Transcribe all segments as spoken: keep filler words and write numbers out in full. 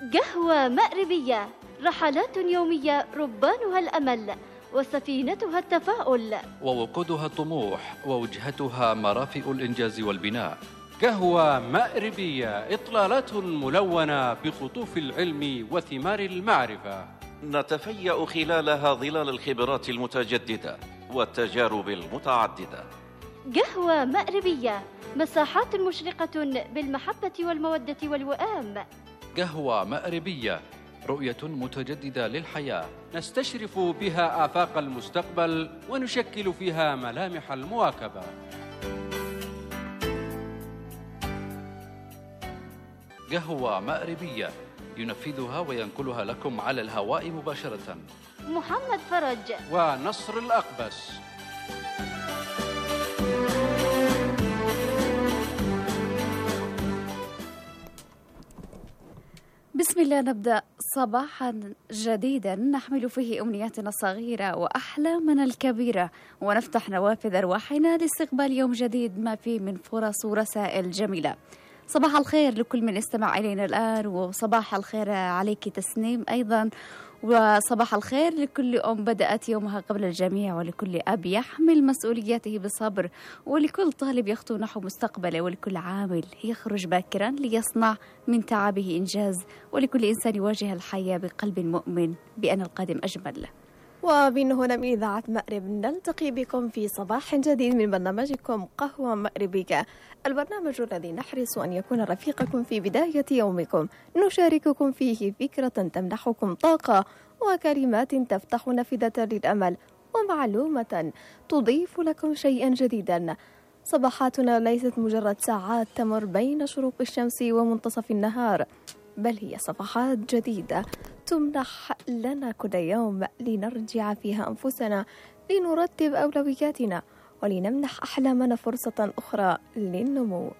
قهوة مأربية، رحلات يومية ربانها الأمل وسفينتها التفاؤل، ووقودها الطموح ووجهتها مرافئ الإنجاز والبناء. قهوة مأربية، إطلالات ملونة بخطوف العلم وثمار المعرفة، نتفيأ خلالها ظلال الخبرات المتجددة والتجارب المتعددة. قهوة مأربية، مساحات مشرقة بالمحبة والمودة والوئام. قهوة مأربية، رؤية متجددة للحياة، نستشرف بها آفاق المستقبل ونشكل فيها ملامح المواكبة. قهوة مأربية، ينفذها وينقلها لكم على الهواء مباشرة محمد فرج ونصر الأقبس. بسم الله، نبدأ صباحا جديدا نحمل فيه أمنياتنا الصغيرة وأحلامنا الكبيرة، ونفتح نوافذ أرواحنا لاستقبال يوم جديد ما فيه من فرص ورسائل جميلة. صباح الخير لكل من استمع إلينا الآن، وصباح الخير عليك تسنيم أيضا، وصباح الخير لكل أم بدأت يومها قبل الجميع، ولكل أب يحمل مسؤولياته بصبر، ولكل طالب يخطو نحو مستقبله، ولكل عامل يخرج باكرا ليصنع من تعبه إنجاز، ولكل إنسان يواجه الحياة بقلب مؤمن بأن القادم أجمل. ومن هنا من إذاعة مأرب نلتقي بكم في صباح جديد من برنامجكم قهوة مأربية، البرنامج الذي نحرص أن يكون رفيقكم في بداية يومكم، نشارككم فيه فكرة تمنحكم طاقة وكلمات تفتح نافذة للأمل ومعلومة تضيف لكم شيئا جديدا. صباحاتنا ليست مجرد ساعات تمر بين شروق الشمس ومنتصف النهار، بل هي صفحات جديدة تمنح لنا كل يوم لنرجع فيها أنفسنا، لنرتب أولوياتنا، ولنمنح أحلامنا فرصة أخرى للنمو.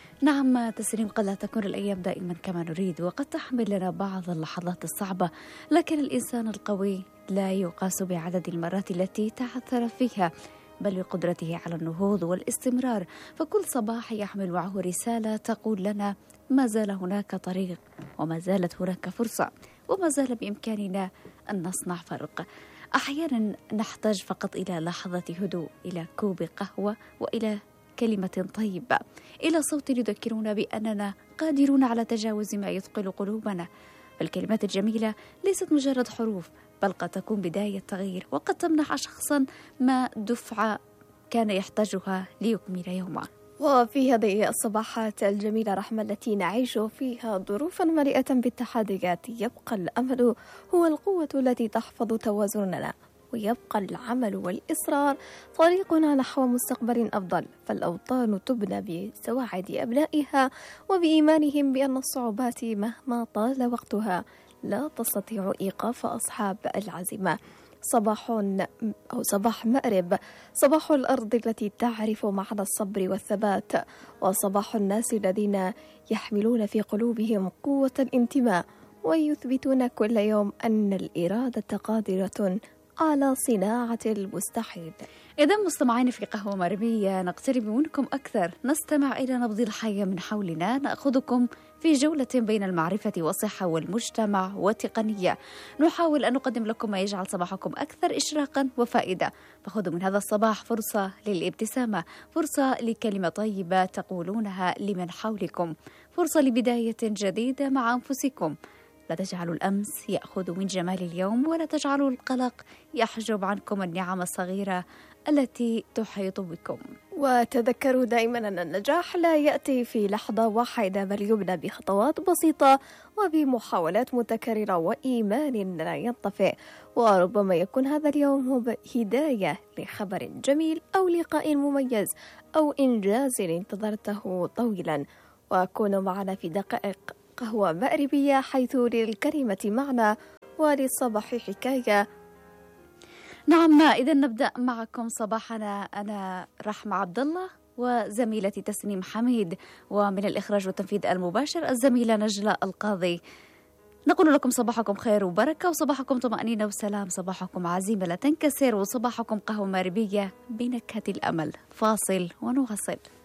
نعم تسليم، قد لا تكون الأيام دائما كما نريد، وقد تحمل لنا بعض اللحظات الصعبة، لكن الإنسان القوي لا يقاس بعدد المرات التي تعثر فيها، بل بقدرته على النهوض والاستمرار. فكل صباح يحمل معه رسالة تقول لنا ما زال هناك طريق، وما زالت هناك فرصة، وما زال بإمكاننا أن نصنع فرق. أحيانا نحتاج فقط إلى لحظة هدوء، إلى كوب قهوة، وإلى كلمة طيبة، إلى صوت يذكرنا بأننا قادرون على تجاوز ما يثقل قلوبنا. فالكلمات الجميلة ليست مجرد حروف، بل قد تكون بداية تغيير، وقد تمنح شخصا ما دفعة كان يحتاجها ليكمل يومه. وفي هذه الصباحات الجميلة رحمة التي نعيش فيها ظروفا مليئة بالتحديات، يبقى الأمل هو القوة التي تحفظ توازننا، ويبقى العمل والإصرار طريقنا نحو مستقبل أفضل. فالأوطان تبنى بسواعد أبنائها وبإيمانهم بأن الصعوبات مهما طال وقتها لا تستطيع إيقاف أصحاب العزيمة. صباح أو صباح مأرب، صباح الأرض التي تعرف معنى الصبر والثبات، وصباح الناس الذين يحملون في قلوبهم قوة الانتماء، ويثبتون كل يوم أن الإرادة قادرة على صناعة المستحيل. إذا مستمعين في قهوة مأربية نقترب منكم أكثر، نستمع إلى نبض الحياة من حولنا، نأخذكم في جولة بين المعرفة والصحة والمجتمع والتقنية، نحاول أن نقدم لكم ما يجعل صباحكم أكثر إشراقا وفائدة. فخذوا من هذا الصباح فرصة للابتسامة، فرصة لكلمة طيبة تقولونها لمن حولكم، فرصة لبداية جديدة مع أنفسكم. لا تجعلوا الأمس يأخذ من جمال اليوم، ولا تجعلوا القلق يحجب عنكم النعم الصغيرة التي تحيط بكم. وتذكروا دائما أن النجاح لا يأتي في لحظة واحدة، بل يبنى بخطوات بسيطة وبمحاولات متكررة وإيمان لا ينطفئ. وربما يكون هذا اليوم هو هداية لخبر جميل أو لقاء مميز أو إنجاز انتظرته طويلا. وكونوا معنا في دقائق قهوة مأربية، حيث للكلمة معنى وللصباح حكاية. نعم، إذا نبدأ معكم صباحنا. أنا رحمة عبد الله وزميلتي تسنيم حميد، ومن الإخراج والتنفيذ المباشر الزميلة نجلة القاضي. نقول لكم صباحكم خير وبركة، وصباحكم طمأنينة وسلام، صباحكم عزيمة لا تنكسر، وصباحكم قهوة مأربية بنكهة الأمل. فاصل ونواصل.